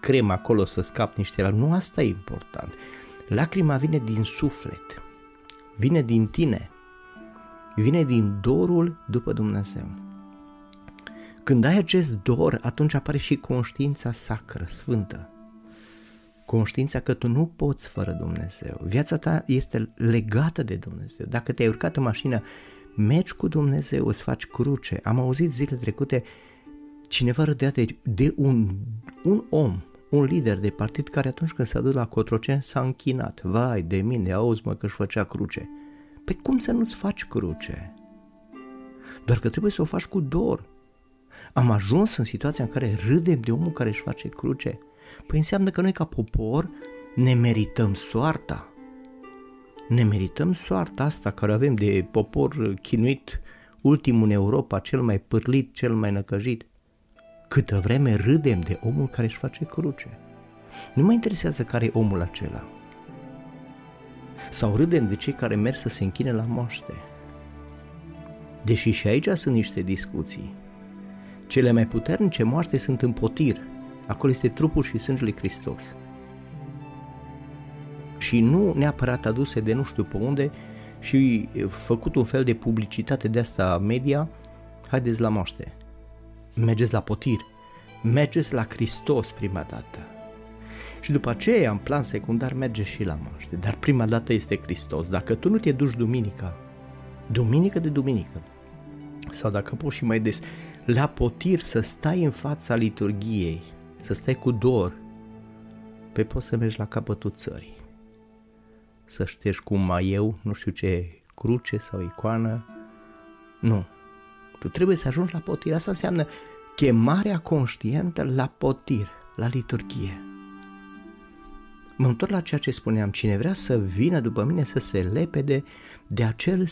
screm acolo să scap niște lacrimi. Nu asta e important. Lacrima vine din suflet, vine din tine, vine din dorul după Dumnezeu. Când ai acest dor, atunci apare și conștiința sacră, sfântă. Conștiința că tu nu poți fără Dumnezeu. Viața ta este legată de Dumnezeu. Dacă te-ai urcat în mașină, mergi cu Dumnezeu, îți faci cruce. Am auzit zilele trecute cineva râdea de un om, un lider de partid care atunci când s-a dus la Cotroceni s-a închinat. Vai de mine, auzi mă că își făcea cruce. Păi cum să nu-ți faci cruce? Doar că trebuie să o faci cu dor. Am ajuns în situația în care râdem de omul care își face cruce. Păi înseamnă că noi ca popor ne merităm soarta. Ne merităm soarta asta care avem de popor chinuit, ultimul în Europa, cel mai pârlit, cel mai năcăjit. Câtă vreme râdem de omul care își face cruce. Nu mă interesează care e omul acela. Sau râdem de cei care merg să se închine la moaște. Deși și aici sunt niște discuții. Cele mai puternice moaște sunt în potir. Acolo este trupul și sângele Hristos. Și nu neapărat aduse de nu știu pe unde și făcut un fel de publicitate de asta media, haideți la moaște. Mergeți la potir, mergeți la Hristos prima dată. Și după aceea, în plan secundar, mergeți și la moaște. Dar prima dată este Hristos. Dacă tu nu te duci duminică de duminică, sau dacă poți și mai des, la potir să stai în fața liturghiei, să stai cu dor, pe poți să mergi la capătul țării, să ștergi cu un maieu, nu știu ce, cruce sau icoană. Nu, tu trebuie să ajungi la potir. Asta înseamnă chemarea conștientă la potir, la liturghie. Mă întorc la ceea ce spuneam, cine vrea să vină după mine să se lepede de acel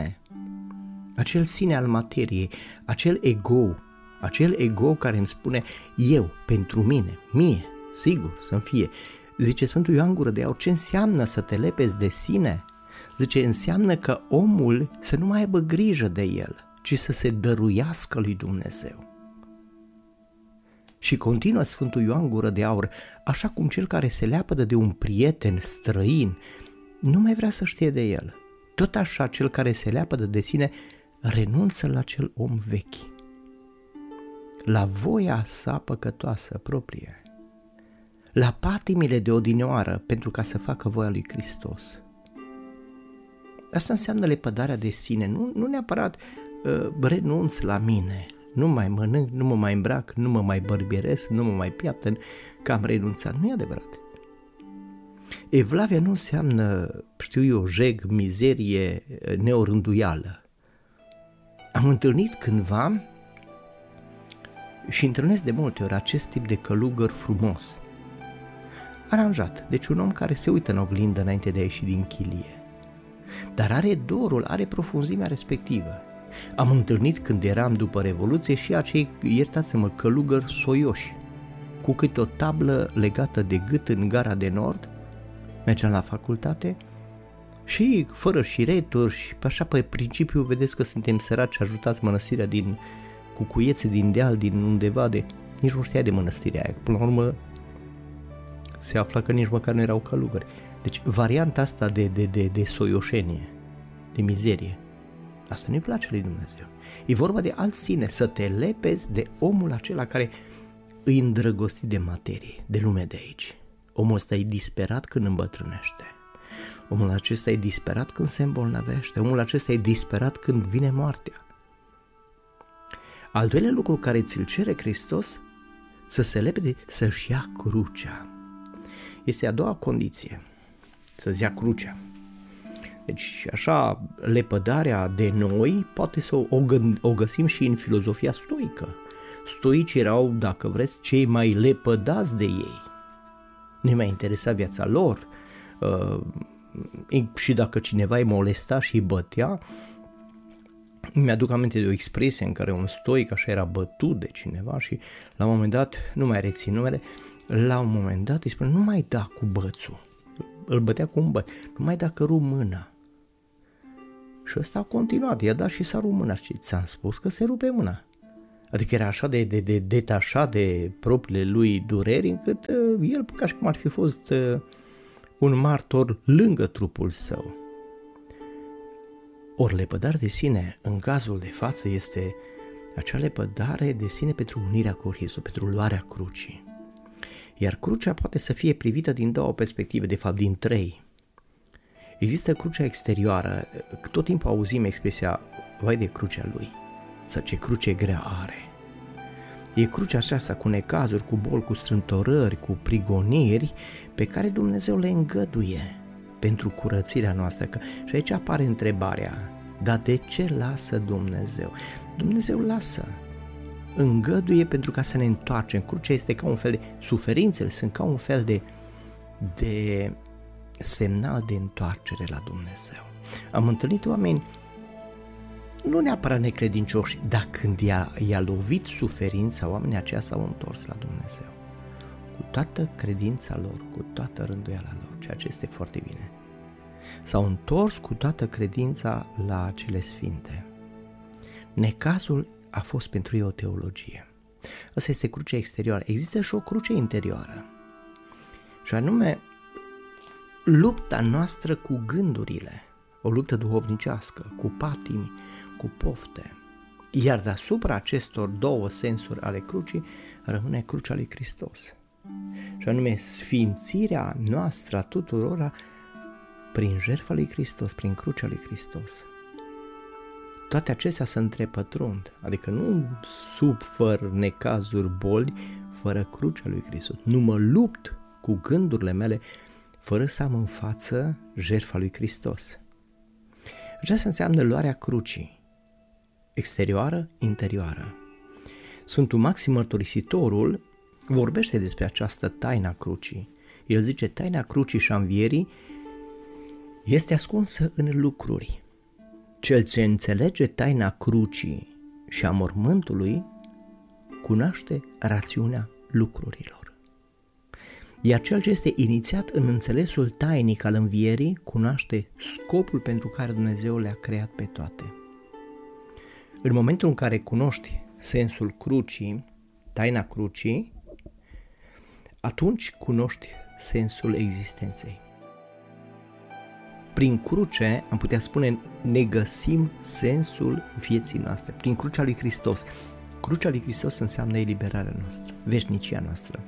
sine al materiei, acel ego care îmi spune eu, pentru mine, mie, sigur să-mi fie. Zice Sfântul Ioan Gură de Aur, ce înseamnă să te lepezi de sine? Zice, înseamnă că omul să nu mai aibă grijă de el, ci să se dăruiască lui Dumnezeu. Și continuă Sfântul Ioan Gură de Aur, așa cum cel care se leapădă de un prieten străin nu mai vrea să știe de el, tot așa cel care se leapădă de sine renunță la cel om vechi, la voia sa păcătoasă proprie, la patimile de odinioară pentru ca să facă voia lui Hristos. Asta înseamnă lepădarea de sine, nu neapărat renunț la mine, nu mai mănânc, nu mă mai îmbrac, nu mă mai bărbieresc, nu mă mai piaptăn, că am renunțat. Nu e adevărat. Evlavia nu înseamnă, știu eu, jeg, mizerie, neorânduială. Am întâlnit cândva și întâlnesc de multe ori acest tip de călugăr frumos, aranjat, deci un om care se uită în oglindă înainte de a ieși din chilie, dar are dorul, are profunzimea respectivă. Am întâlnit când eram după Revoluție și acei, iertați-mă, călugări soioși, cu câte o tablă legată de gât în Gara de Nord, mergeam la facultate și fără șireturi și așa pe principiu, vedeți că suntem săraci, ajutați mănăstirea din Cucuiețe, din deal, din undeva de... Nici nu știa de mănăstirea aia, până la urmă se afla că nici măcar nu erau călugări. Deci varianta asta de soioșenie, de mizerie, asta nu-i place lui Dumnezeu. E vorba de alt sine, să te lepezi de omul acela care îi îndrăgostit de materie, de lume de aici. Omul ăsta e disperat când îmbătrânește. Omul acesta e disperat când se îmbolnăvește. Omul acesta e disperat când vine moartea. Al doilea lucru care ți-l cere Hristos, să se lepede, să-și ia crucea. Este a doua condiție, să-ți ia crucea. Deci așa, lepădarea de noi poate să o găsim și în filozofia stoică. Stoicii erau, dacă vreți, cei mai lepădați de ei. Nu mai interesa viața lor și dacă cineva îi molesta și îi bătea, mi-aduc aminte de o expresie în care un stoic așa era bătut de cineva și la un moment dat, nu mai rețin numele, la un moment dat îi spune, nu mai da cu bățul, îl bătea cu un băț, nu mai da căru mâna. Și ăsta a continuat, i-a dat și s-a rupt mâna și ți-am spus că se rupe mâna. Adică era așa de detașat de propriile lui dureri, încât el, ca și cum ar fi fost un martor lângă trupul său. Ori lepădarea de sine, în cazul de față, este acea lepădare de sine pentru unirea cu Hristos, pentru luarea crucii. Iar crucea poate să fie privită din două perspective, de fapt din trei. Există crucea exterioară, tot timpul auzim expresia, vai de crucea lui, sau ce cruce grea are. E crucea aceasta cu necazuri, cu boli, cu strâmtorări, cu prigoniri, pe care Dumnezeu le îngăduie pentru curățirea noastră. Și aici apare întrebarea, dar de ce lasă Dumnezeu? Dumnezeu lasă, îngăduie pentru ca să ne întoarcem. Crucea este ca un fel de, suferințele sunt ca un fel de semnal de întoarcere la Dumnezeu. Am întâlnit oameni, nu neapărat necredincioși, dar când i-a lovit suferința, oamenii aceia s-au întors la Dumnezeu. Cu toată credința lor, cu toată rânduiala lor, ceea ce este foarte bine. S-au întors cu toată credința la cele sfinte. Necazul a fost pentru ei o teologie. Asta este crucea exterioară. Există și o cruce interioară. Și anume, lupta noastră cu gândurile, o luptă duhovnicească, cu patimi, cu pofte. Iar deasupra acestor două sensuri ale crucii rămâne crucea lui Hristos. Și anume sfințirea noastră a tuturora prin jertfa lui Hristos, prin crucea lui Hristos. Toate acestea se întrepătrund, adică nu sufăr necazuri, boli, fără crucea lui Hristos. Nu mă lupt cu gândurile mele fără să am în față jertfa lui Hristos. Aceasta înseamnă luarea crucii, exterioară, interioară. Sfântul Maxim Mărturisitorul vorbește despre această taina crucii. El zice, taina crucii și a învierii este ascunsă în lucruri. Cel ce înțelege taina crucii și a mormântului cunoaște rațiunea lucrurilor. Iar cel ce este inițiat în înțelesul tainic al învierii cunoaște scopul pentru care Dumnezeu le-a creat pe toate. În momentul în care cunoști sensul crucii, taina crucii, atunci cunoști sensul existenței. Prin cruce, am putea spune, ne găsim sensul vieții noastre, prin crucea lui Hristos. Crucea lui Hristos înseamnă eliberarea noastră, veșnicia noastră.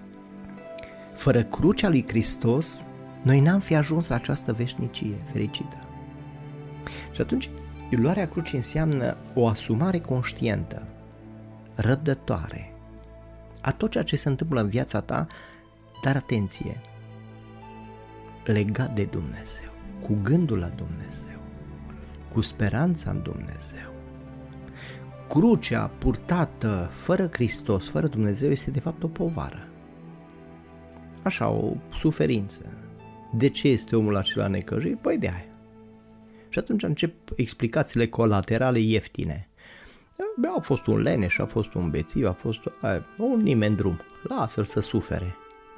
Fără crucea lui Hristos, noi n-am fi ajuns la această veșnicie fericită. Și atunci, luarea crucii înseamnă o asumare conștientă, răbdătoare, a tot ceea ce se întâmplă în viața ta, dar atenție, legat de Dumnezeu, cu gândul la Dumnezeu, cu speranța în Dumnezeu. Crucea purtată fără Hristos, fără Dumnezeu, este de fapt o povară. Așa, o suferință. De ce este omul acela necăjit? Păi de aia. Și atunci încep explicațiile colaterale ieftine. A fost un leneș, a fost un bețiv, a fost un nimeni drum. Lasă-l să sufere.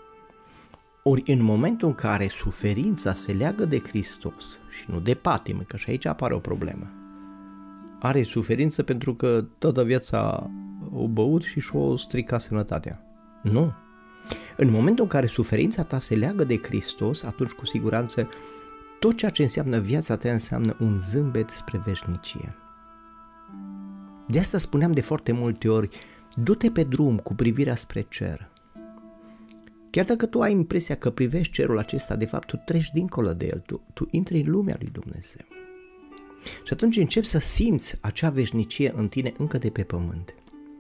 Ori în momentul în care suferința se leagă de Hristos și nu de patimă, că și aici apare o problemă. Are suferință pentru că toată viața o băut și și-o stricat sănătatea. Nu. În momentul în care suferința ta se leagă de Hristos, atunci cu siguranță tot ceea ce înseamnă viața ta înseamnă un zâmbet spre veșnicie. De asta spuneam de foarte multe ori, du-te pe drum cu privirea spre cer. Chiar dacă tu ai impresia că privești cerul acesta, de fapt tu treci dincolo de el, tu intri în lumea lui Dumnezeu. Și atunci începi să simți acea veșnicie în tine încă de pe pământ.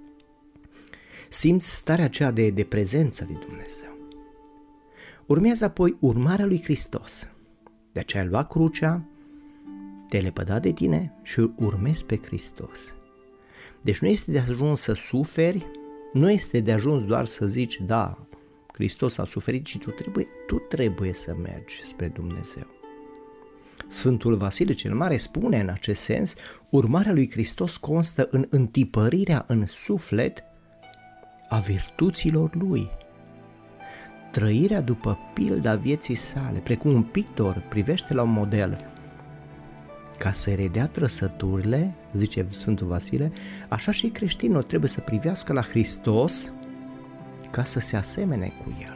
Simți starea aceea de prezență lui Dumnezeu. Urmează apoi urmarea lui Hristos. De aceea ai luat crucea, te-ai lepădat de tine și urmezi pe Hristos. Deci nu este de ajuns să suferi, nu este de ajuns doar să zici, da, Hristos a suferit și tu trebuie să mergi spre Dumnezeu. Sfântul Vasile cel Mare spune în acest sens, urmarea lui Hristos constă în întipărirea în suflet a virtuților lui, trăirea după pilda vieții sale, precum un pictor privește la un model ca să redea trăsăturile, zice Sfântul Vasile, așa și creștinul trebuie să privească la Hristos ca să se asemene cu El.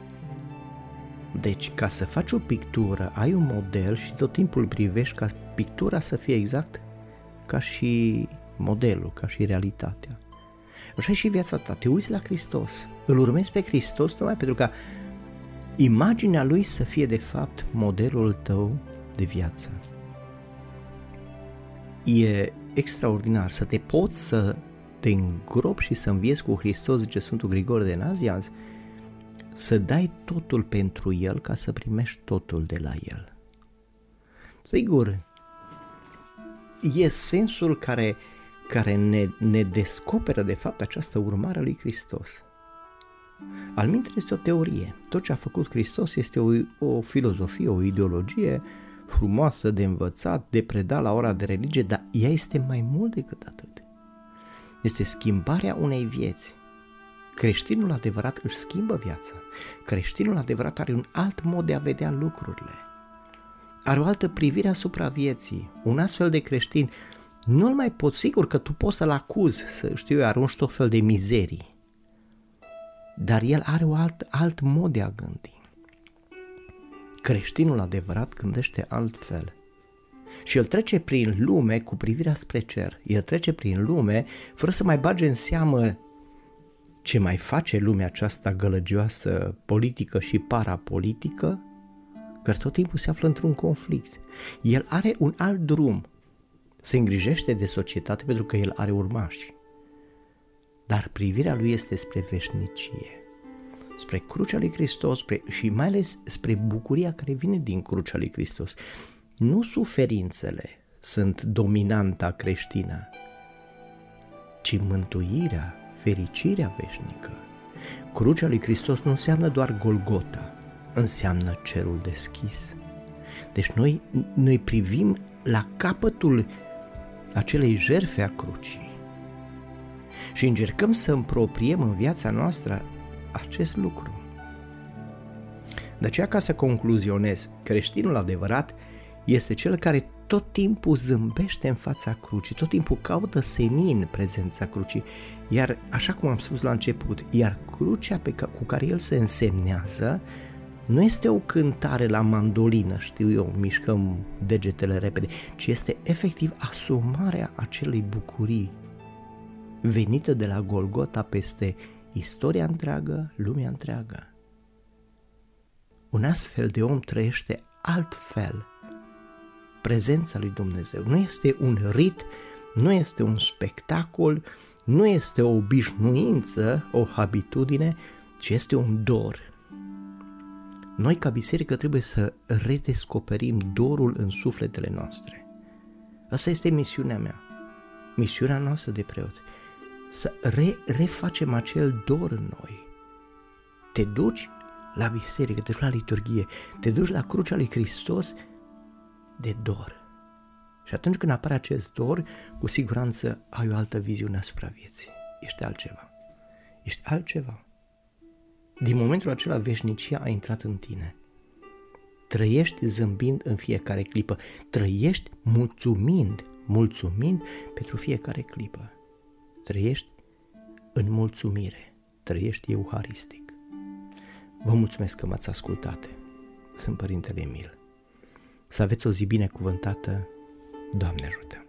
Deci, ca să faci o pictură, ai un model și tot timpul privești ca pictura să fie exact ca și modelul, ca și realitatea. Așa e și viața ta, te uiți la Hristos, îl urmezi pe Hristos numai pentru ca imaginea Lui să fie de fapt modelul tău de viață. E extraordinar să te poți să te îngropi și să înviezi cu Hristos, zice Sfântul Grigore de Nazianz, să dai totul pentru El ca să primești totul de la El. Sigur, e sensul care ne descoperă de fapt această urmare a lui Hristos. Alminteri este o teorie. Tot ce a făcut Hristos este o filozofie, o ideologie frumoasă de învățat, de predat la ora de religie, dar ea este mai mult decât atât. Este schimbarea unei vieți. Creștinul adevărat își schimbă viața. Creștinul adevărat are un alt mod de a vedea lucrurile. Are o altă privire asupra vieții. Un astfel de creștin nu-l mai poți, sigur că tu poți să-l acuzi, să știu eu, arunci tot fel de mizerii. Dar el are un alt mod de a gândi. Creștinul adevărat gândește altfel. Și el trece prin lume cu privirea spre cer. El trece prin lume fără să mai bage în seamă ce mai face lumea aceasta gălăgioasă, politică și parapolitică, că tot timpul se află într-un conflict. El are un alt drum. Se îngrijește de societate pentru că el are urmași. Dar privirea lui este spre veșnicie, spre crucea lui Hristos și mai ales spre bucuria care vine din crucea lui Hristos. Nu suferințele sunt dominanta creștină, ci mântuirea, fericirea veșnică. Crucea lui Hristos nu înseamnă doar Golgota, înseamnă cerul deschis. Deci noi privim la capătul acelei jertfe a crucii și încercăm să împropriem în viața noastră acest lucru. De aceea, ca să concluzionez, creștinul adevărat este cel care tot timpul zâmbește în fața crucii, tot timpul caută senin prezența crucii, iar așa cum am spus la început, iar crucea cu care el se însemnează nu este o cântare la mandolină, știu eu, mișcăm degetele repede, ci este efectiv asumarea acelei bucurii venită de la Golgota peste istoria întreagă, lumea întreagă. Un astfel de om trăiește altfel prezența lui Dumnezeu. Nu este un rit, nu este un spectacol, nu este o obișnuință, o habitudine, ci este un dor. Noi ca biserică trebuie să redescoperim dorul în sufletele noastre. Asta este misiunea mea, misiunea noastră de preoți. Să refacem acel dor în noi. Te duci la biserică, te duci la liturghie, te duci la crucea lui Hristos de dor. Și atunci când apare acest dor, cu siguranță ai o altă viziune asupra vieții. Ești altceva. Ești altceva. Din momentul acela veșnicia a intrat în tine. Trăiești zâmbind în fiecare clipă. Trăiești mulțumind pentru fiecare clipă. Trăiești în mulțumire. Trăiești euharistic. Vă mulțumesc că m-ați ascultat. Sunt Părintele Emil. Să aveți o zi binecuvântată. Doamne ajută!